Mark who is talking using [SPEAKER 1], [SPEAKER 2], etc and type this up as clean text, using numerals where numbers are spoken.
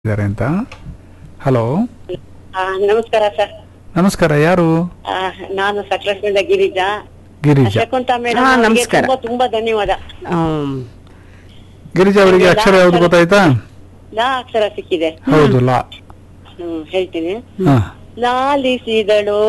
[SPEAKER 1] ಇದ್ದಾರೆ ಅಂತ. ಹಲೋ,
[SPEAKER 2] ನಮಸ್ಕಾರ ಸರ್.
[SPEAKER 1] ನಮಸ್ಕಾರ. ಯಾರು?
[SPEAKER 2] ನಾನು ಸಕಲೇಶ್ವರದಿಂದ ಗಿರಿಜಾ.
[SPEAKER 1] ಗಿರಿಜಾ.
[SPEAKER 2] ಶಕುಂತ ಮೇಡಮ್
[SPEAKER 3] ನಮಸ್ಕಾರ.
[SPEAKER 2] ತುಂಬಾ ತುಂಬಾ ಧನ್ಯವಾದ.
[SPEAKER 1] ಗಿರಿಜಾ ಅವರಿಗೆ ಅಕ್ಷರ ಯಾವ್ದು ಗೊತ್ತಾಯ್ತಾ?
[SPEAKER 2] ಲಾ ಅಕ್ಷರ ಸಿಕ್ಕಿದೆ.
[SPEAKER 1] ಹೌದು, ಲಾ.
[SPEAKER 2] ಹೇಳ್ತೀನಿ.
[SPEAKER 1] ಹಾ.
[SPEAKER 2] ಲಾಲಿಸಿದಳು